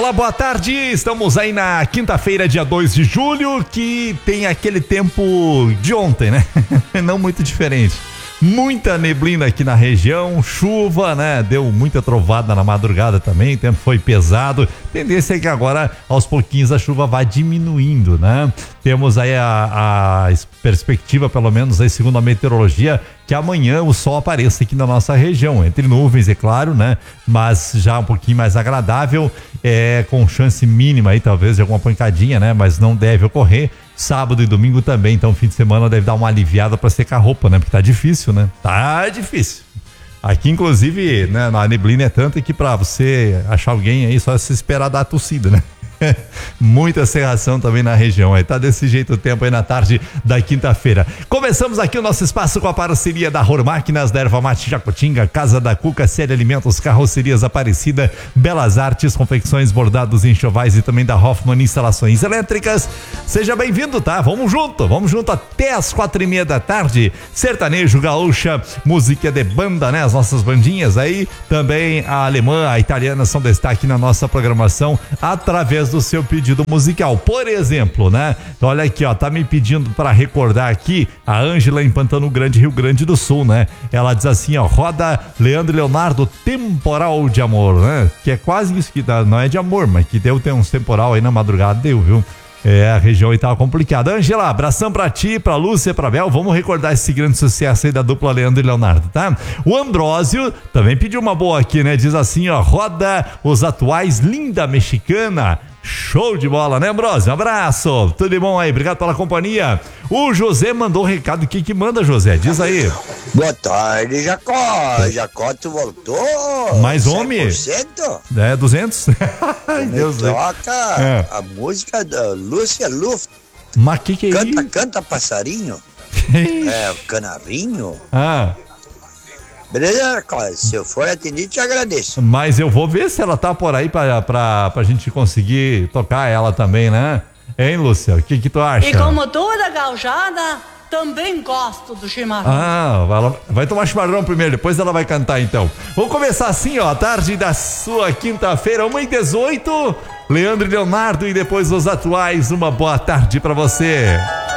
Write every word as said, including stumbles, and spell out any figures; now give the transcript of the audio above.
Olá, boa tarde. Estamos aí na quinta-feira, dia dois de julho, que tem aquele tempo de ontem, né? Não muito diferente. Muita neblina aqui na região, chuva, né? Deu muita trovada na madrugada também, o tempo foi pesado. Tendência é que agora, aos pouquinhos, a chuva vai diminuindo, né? Temos aí a, a perspectiva, pelo menos aí, segundo a meteorologia, que amanhã o sol apareça aqui na nossa região, entre nuvens, é claro, né? Mas já um pouquinho mais agradável, é, com chance mínima aí, talvez, de alguma pancadinha, né? Mas não deve ocorrer. Sábado e domingo também, então fim de semana deve dar uma aliviada para secar a roupa, né? Porque tá difícil, né? Tá difícil. Aqui, inclusive, né, na neblina é tanto que para você achar alguém aí, só se esperar dar a tossida, né? Muita serração também na região, aí tá desse jeito o tempo aí na tarde da quinta-feira. Começamos aqui o nosso espaço com a parceria da Ror Máquinas, da Erva Mate Jacutinga, Casa da Cuca, Série Alimentos, Carrocerias Aparecida, Belas Artes, Confecções, Bordados e Enxovais e também da Hoffman Instalações Elétricas. Seja bem-vindo, tá? Vamos junto, vamos junto até as quatro e meia da tarde. Sertanejo, gaúcha, música de banda, né? As nossas bandinhas aí, também a alemã, a italiana são destaque na nossa programação através do seu pedido musical. Por exemplo, né? Olha aqui, ó, tá me pedindo para recordar aqui a Ângela em Pantano Grande, Rio Grande do Sul, né? Ela diz assim, ó, roda Leandro e Leonardo, Temporal de Amor, né? Que é quase isso que dá, não é de amor, mas que deu ter uns temporal aí na madrugada, deu, viu? É, a região aí tava complicada. Ângela, abração pra ti, pra Lúcia, pra Bel. Vamos recordar esse grande sucesso aí da dupla Leandro e Leonardo, tá? O Ambrósio também pediu uma boa aqui, né? Diz assim, ó, roda os atuais, linda mexicana. Show de bola, né, Ambrósio? Um abraço, tudo de bom aí, obrigado pela companhia. O José mandou um recado, o que que manda, José? Diz aí. Boa tarde, Jacó. Jacó, tu voltou? Mais homem? cem por cento? É, duzentos? Ai, Deus Deus. Toca é. a música da Lúcia Luft. Mas que que é canta, isso? Canta passarinho. É, canarinho. Ah. Beleza, Jacó? Se eu for atendido, te agradeço. Mas eu vou ver se ela tá por aí pra, pra, pra gente conseguir tocar ela também, né? Hein, Lúcia? O que que tu acha? E como toda gaujada, também gosto do chimarrão. Ah, ela vai tomar chimarrão primeiro, depois ela vai cantar então. Vamos começar assim, ó, a tarde da sua quinta-feira, uma e dezoito. Leandro e Leonardo e depois os atuais. Uma boa tarde pra você.